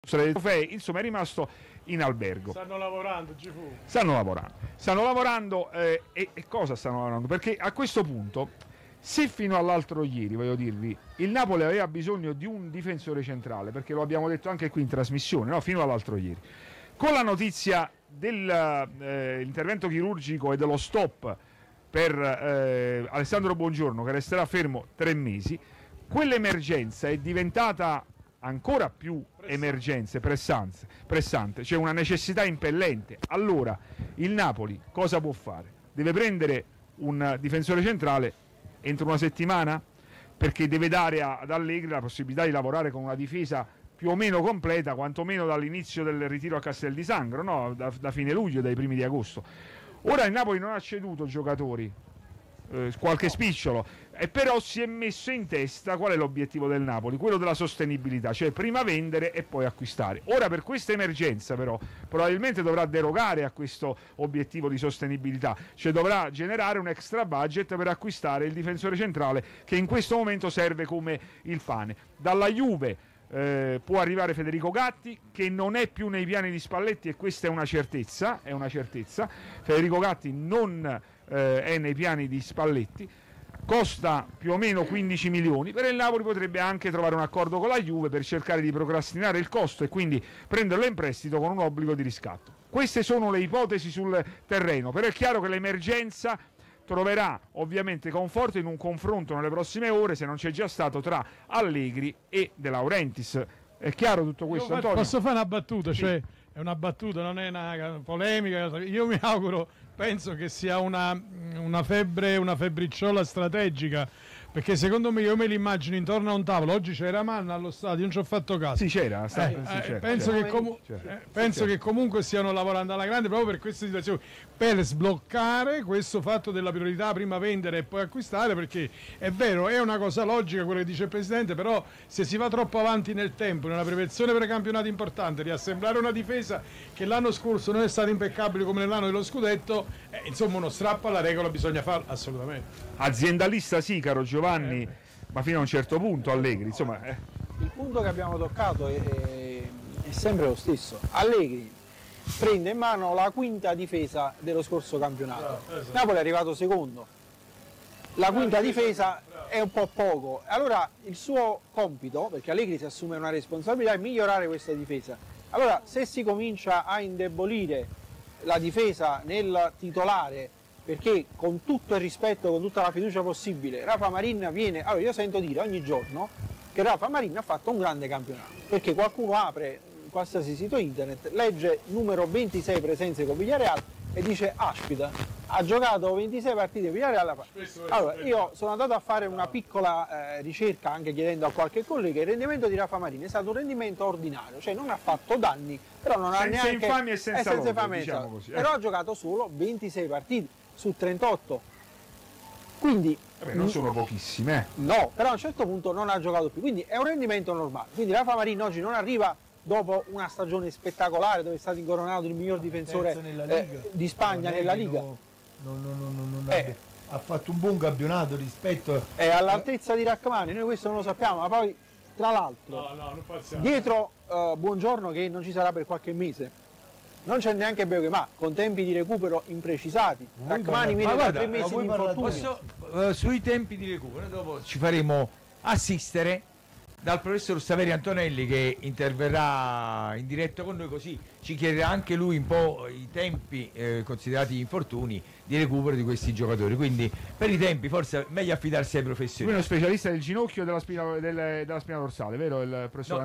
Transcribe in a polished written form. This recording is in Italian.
dei trofei, insomma è rimasto in albergo. Stanno lavorando, Gifu. Stanno lavorando e cosa stanno lavorando? Perché a questo punto, se fino all'altro ieri, voglio dirvi, il Napoli aveva bisogno di un difensore centrale, perché lo abbiamo detto anche qui in trasmissione, no? Fino all'altro ieri, con la notizia dell'intervento chirurgico e dello stop per Alessandro Buongiorno, che resterà fermo 3 mesi, quell'emergenza è diventata ancora più pressante, c'è una necessità impellente. Allora il Napoli cosa può fare? Deve prendere un difensore centrale entro una settimana, perché deve dare ad Allegri la possibilità di lavorare con una difesa più o meno completa, quantomeno dall'inizio del ritiro a Castel di Sangro, no? da fine luglio, dai primi di agosto. Ora il Napoli non ha ceduto giocatori, qualche spicciolo, e però si è messo in testa qual è l'obiettivo del Napoli, quello della sostenibilità, cioè prima vendere e poi acquistare. Ora per questa emergenza però probabilmente dovrà derogare a questo obiettivo di sostenibilità, cioè dovrà generare un extra budget per acquistare il difensore centrale che in questo momento serve come il pane. Dalla Juve può arrivare Federico Gatti, che non è più nei piani di Spalletti, e questa è una certezza. Federico Gatti non è nei piani di Spalletti, costa più o meno 15 milioni, per il Napoli potrebbe anche trovare un accordo con la Juve per cercare di procrastinare il costo e quindi prenderlo in prestito con un obbligo di riscatto. Queste sono le ipotesi sul terreno, però è chiaro che l'emergenza troverà ovviamente conforto in un confronto nelle prossime ore, se non c'è già stato, tra Allegri e De Laurentiis. È chiaro tutto questo, Antonio? Posso fare una battuta? Sì. Cioè, è una battuta, non è una polemica. Io mi auguro, penso che sia una febbricciola strategica, perché secondo me io me li immagino intorno a un tavolo. Oggi c'era Manna allo stadio, non ci ho fatto caso. Sì, c'era. Penso che comunque stiano lavorando alla grande proprio per questa situazione, per sbloccare questo fatto della priorità, prima vendere e poi acquistare, perché è vero, è una cosa logica quello che dice il Presidente, però se si va troppo avanti nel tempo, nella preparazione per campionati importanti, riassemblare una difesa che l'anno scorso non è stata impeccabile come nell'anno dello scudetto, insomma uno strappo alla regola bisogna farlo assolutamente. Aziendalista sì, caro Giovanni, ma fino a un certo punto Allegri, insomma. Il punto che abbiamo toccato è sempre lo stesso. Allegri prende in mano la quinta difesa dello scorso campionato. Napoli è arrivato secondo. La quinta difesa è un po' poco. Allora il suo compito, perché Allegri si assume una responsabilità, è migliorare questa difesa. Allora se si comincia a indebolire la difesa nel titolare, perché con tutto il rispetto, con tutta la fiducia possibile, Rafa Marin viene... Allora io sento dire ogni giorno che Rafa Marin ha fatto un grande campionato, perché qualcuno apre qualsiasi sito internet, legge numero 26 presenze con Villarreal e dice aspita, ha giocato 26 partite con Villarreal. Allora io sono andato a fare una piccola ricerca, anche chiedendo a qualche collega, il rendimento di Rafa Marin è stato un rendimento ordinario, cioè non ha fatto danni, però non ha neanche... Senza infamia e senza lode, diciamo così. Però ha giocato solo 26 partite su 38, quindi non sono pochissime. No, però a un certo punto non ha giocato più, quindi è un rendimento normale. Quindi Rafa Marin oggi non arriva dopo una stagione spettacolare dove è stato incoronato il miglior difensore di Spagna nella Liga. Ha fatto un buon campionato rispetto... È all'altezza di Rachmani, noi questo non lo sappiamo, ma poi tra l'altro dietro Buongiorno, che non ci sarà per qualche mese, non c'è neanche Beukema, con tempi di recupero imprecisati. Rachmani viene da 3 mesi di infortunio. Sui tempi di recupero dopo ci faremo assistere dal professor Saveri Antonelli, che interverrà in diretta con noi, così ci chiederà anche lui un po' i tempi, considerati gli infortuni, di recupero di questi giocatori. Quindi per i tempi forse è meglio affidarsi ai professionisti. Lui è uno specialista del ginocchio e della spina dorsale, vero il professor?